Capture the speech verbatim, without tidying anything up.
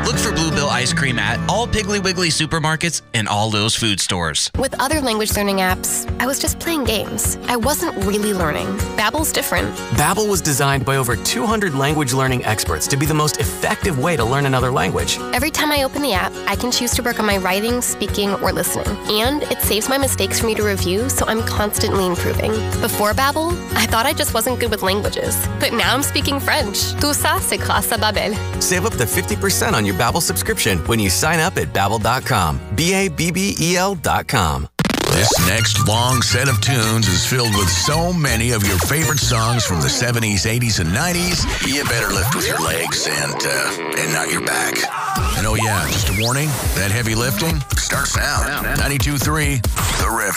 Look for Bluebell ice cream at all Piggly Wiggly supermarkets and all Lowe's food stores. With other language learning apps, I was just playing games. I wasn't really learning. Babbel's different. Babbel was designed by over two hundred language learning experts to be the most effective way to learn another language. Every time I open the app, I can choose to work on my writing, speaking, or listening. And it saves my mistakes for me to review, so I'm constantly improving. Before Babbel, I thought I just wasn't good with languages. But now I'm speaking French. Tout ça, c'est grâce à Babbel. Save up to fifty percent on your Babbel subscription when you sign up at babbel dot com. B A B B E L dot com. This next long set of tunes is filled with so many of your favorite songs from the seventies, eighties, and nineties. You better lift with your legs and uh, and not your back. And oh yeah, just a warning, that heavy lifting starts now. ninety-two point three, The River.